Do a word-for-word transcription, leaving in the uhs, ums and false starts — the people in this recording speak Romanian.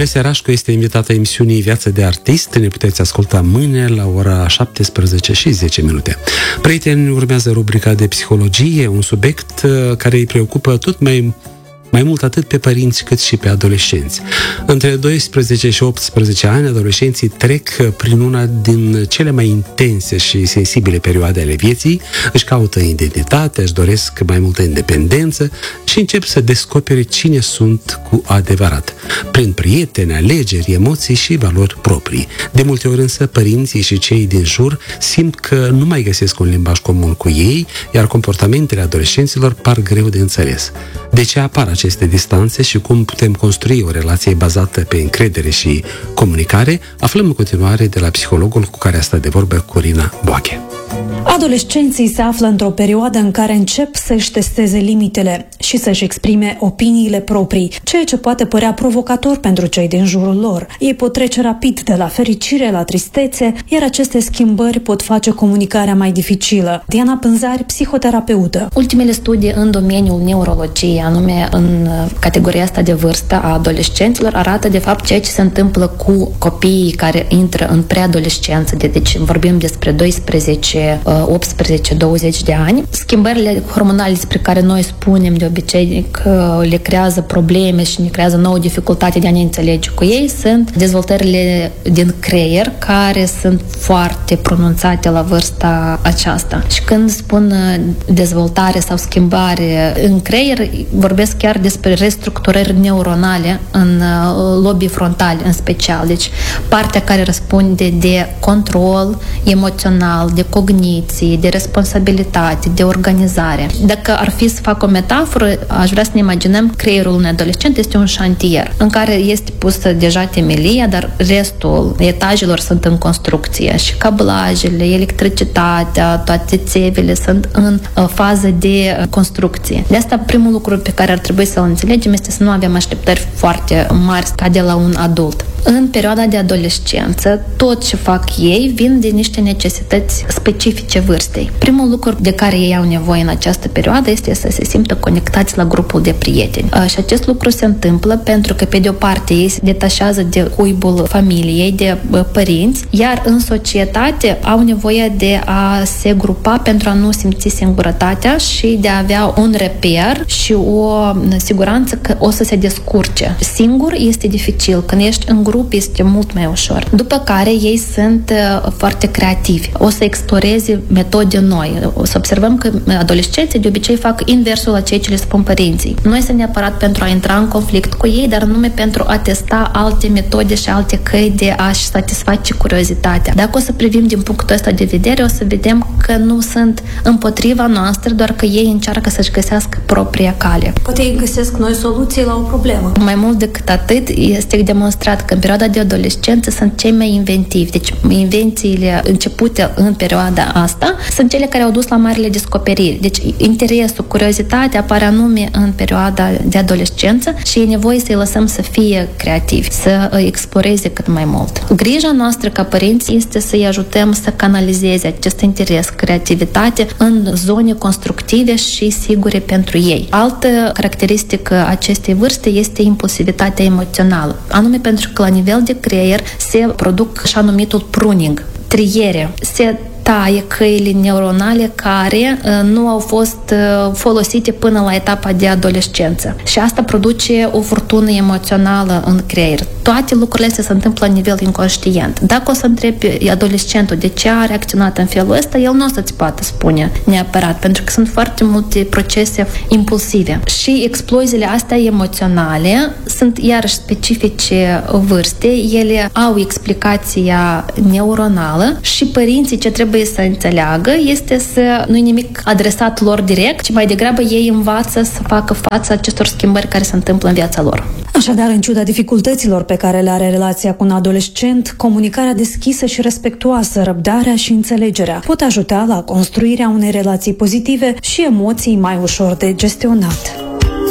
Olesia Rașcu este invitată emisiunii Viață de Artist. Ne puteți asculta mâine la ora șaptesprezece și zece minute. Prieteni, urmează rubrica de psihologie, un subiect care îi preocupă tot mai mai mult atât pe părinți cât și pe adolescenți. Între doisprezece și optsprezece ani, adolescenții trec prin una din cele mai intense și sensibile perioade ale vieții, își caută identitate, își doresc mai multă independență și încep să descopere cine sunt cu adevărat, prin prieteni, alegeri, emoții și valori proprii. De multe ori însă, părinții și cei din jur simt că nu mai găsesc un limbaj comun cu ei, iar comportamentele adolescenților par greu de înțeles. De ce apar aceste distanțe și cum putem construi o relație bazată pe încredere și comunicare, aflăm în continuare de la psihologul cu care a stat de vorbă Corina Boache. Adolescenții se află într-o perioadă în care încep să-și testeze limitele și să-și exprime opiniile proprii, ceea ce poate părea provocator pentru cei din jurul lor. Ei pot trece rapid de la fericire la tristețe, iar aceste schimbări pot face comunicarea mai dificilă. Diana Pânzari, psihoterapeută. Ultimele studii în domeniul neurologiei, anume în categoria asta de vârstă a adolescenților, arată de fapt ceea ce se întâmplă cu copiii care intră în preadolescență, deci vorbim despre doisprezece, optsprezece, douăzeci de ani. Schimbările hormonale despre care noi spunem de obicei că le creează probleme și ne creează nouă dificultate de a ne înțelege cu ei sunt dezvoltările din creier care sunt foarte pronunțate la vârsta aceasta. Și când spun dezvoltare sau schimbare în creier, vorbesc chiar despre restructurări neuronale în lobii frontali în special. Deci partea care răspunde de control emoțional, de cogniție, de responsabilitate, de organizare. Dacă ar fi să fac o metaforă, aș vrea să ne imaginăm creierul unui adolescent este un șantier în care este pusă deja temelia, dar restul etajelor sunt în construcție și cablajele, electricitatea, toate țevele sunt în fază de construcție. De asta primul lucru pe care ar trebui să-l înțelegem este să nu avem așteptări foarte mari ca de la un adult. În perioada de adolescență, tot ce fac ei vin de niște necesități specifice vârstei. Primul lucru de care ei au nevoie în această perioadă este să se simtă conectați la grupul de prieteni. Și acest lucru se întâmplă pentru că, pe de o parte, ei se detașează de cuibul familiei, de părinți, iar în societate au nevoie de a se grupa pentru a nu simți singurătatea și de a avea un reper și o siguranță că o să se descurce. Singur este dificil. Când ești în grup este mult mai ușor. După care ei sunt foarte creativi. O să exploreze metode noi. O să observăm că adolescenții de obicei fac inversul la ceea ce le spun părinții. Nu este neapărat pentru a intra în conflict cu ei, dar nume pentru a testa alte metode și alte căi de a-și satisface curiozitatea. Dacă o să privim din punctul ăsta de vedere, o să vedem că nu sunt împotriva noastră, doar că ei încearcă să-și găsească propria cale. Poate ei găsesc noi soluții la o problemă. Mai mult decât atât, este demonstrat că în perioada de adolescență sunt cei mai inventivi. Deci invențiile începute în perioada asta sunt cele care au dus la marile descoperiri. Deci interesul, curiozitatea apare anume în perioada de adolescență și e nevoie să-i lăsăm să fie creativi, să exploreze cât mai mult. Grija noastră ca părinți este să-i ajutăm să canalizeze acest interes, creativitate în zone constructive și sigure pentru ei. Altă caracteristică acestei vârste este impulsivitatea emoțională, anume pentru că la nivel de creier se produc așa numitul pruning, triere, se taie căile neuronale care uh, nu au fost uh, folosite până la etapa de adolescență. Și asta produce o furtună emoțională în creier. Toate lucrurile astea se întâmplă la nivel inconștient. Dacă o să întrebi adolescentul de ce a reacționat în felul ăsta, el nu o să-ți poată spune neapărat, pentru că sunt foarte multe procese impulsive. Și exploziile astea emoționale sunt iarăși specifice vârstei, ele au explicația neuronală și părinții ce trebuie să înțeleagă este să nu-i nimic adresat lor direct, ci mai degrabă ei învață să facă față acestor schimbări care se întâmplă în viața lor. Așadar, în ciuda dificultăților pe care le are relația cu un adolescent, comunicarea deschisă și respectuoasă, răbdarea și înțelegerea pot ajuta la construirea unei relații pozitive și emoții mai ușor de gestionat.